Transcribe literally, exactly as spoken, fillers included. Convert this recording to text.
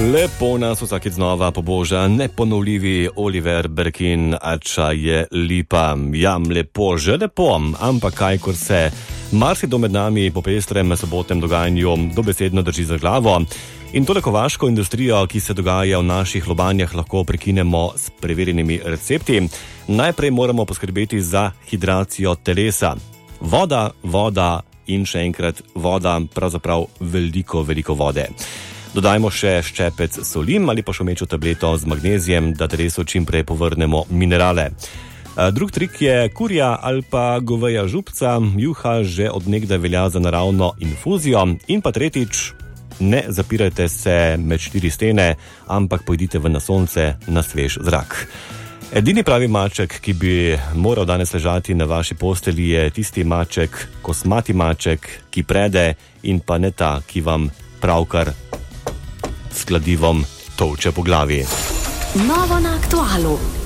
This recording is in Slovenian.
Lepo nas vsakeč znova poboža neponovljivi Oliver Berkin, ača je lipa. Jam lepo, že lepo, ampak kaj kor se marsikdo med nami po pestrem sobotnem dogajanju dobesedno drži za glavo. In tole kovaško industrijo, ki se dogaja v naših lobanjah, lahko prekinemo s preverjenimi recepti. Najprej moramo poskrbeti za hidracijo telesa. Voda, voda in še enkrat voda, pravzaprav veliko, veliko vode. Dodajmo še ščepec soli ali pa šumečo tableto z magnezijem, da telesu čim prej povrnemo minerale. Drug trik je kurja ali pa goveja župca, juha že od nekdaj velja za naravno infuzijo. In pa tretjič, ne zapirajte se med štiri stene, ampak pojdite ven na sonce, na svež zrak. Edini pravi maček, ki bi moral danes ležati na vaši posteli, je tisti maček, kosmati maček, ki prede, in pa ne ta, ki vam pravkar s kladivom tolče po glavi. Novo na aktualu.